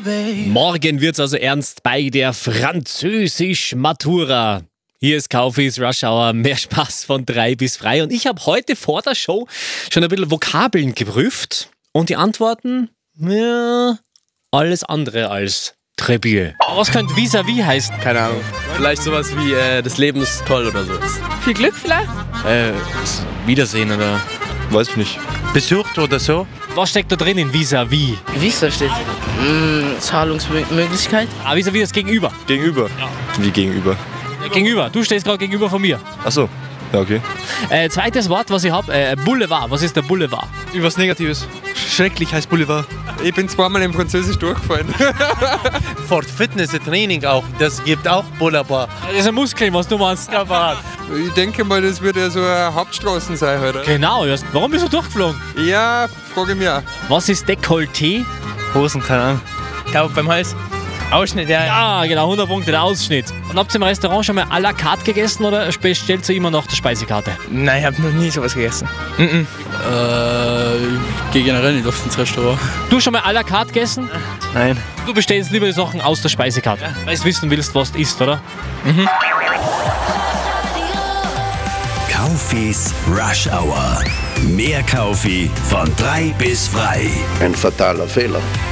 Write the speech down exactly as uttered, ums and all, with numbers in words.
Morgen wird's also ernst bei der Französisch-Matura. Hier ist Kaufis Rush Hour, mehr Spaß von drei bis frei. Und ich habe heute vor der Show schon ein bisschen Vokabeln geprüft. Und die Antworten, ja, alles andere als très bien. Was könnte vis-à-vis heißen? Keine Ahnung. Vielleicht sowas wie äh, das Leben ist toll oder so. Viel Glück vielleicht? Äh, Wiedersehen oder... Weiß ich nicht. Besucht oder so? Was steckt da drin in vis-à-vis? Visa steht. Mm, Zahlungsmöglichkeit. Ah, vis-à-vis das Gegenüber. Gegenüber? Ja. Wie gegenüber? Ja, gegenüber. Du stehst gerade gegenüber von mir. Ach so. Ja, okay. Äh, zweites Wort, was ich habe, äh, Boulevard. Was ist der Boulevard? Übers Negatives. Schrecklich heißt Boulevard. Ich bin zweimal im Französisch durchgefallen. Für Fitness Training auch, das gibt auch Boulevard. Das ist ein Muskel, was du meinst. Ich denke mal, das wird ja so eine Hauptstraßen sein heute. Genau, ja. Warum bist du durchgeflogen? Ja, frage ich mich auch. Was ist Dekolleté? Hosen, keine Ahnung. Ich glaube beim Hals. Ausschnitt, ja. Ja, genau, hundert Punkte, der Ausschnitt. Und habt ihr im Restaurant schon mal à la carte gegessen oder bestellt ihr immer noch die Speisekarte? Nein, ich habe noch nie sowas gegessen. Äh, ich gehe generell nicht oft ins Restaurant. Du schon mal à la carte gegessen? Nein. Du bestellst lieber die Sachen aus der Speisekarte, weil du wissen willst, was du isst, oder? Kaufis Rush Hour. Mehr Kaufi von drei bis frei. Ein fataler Fehler.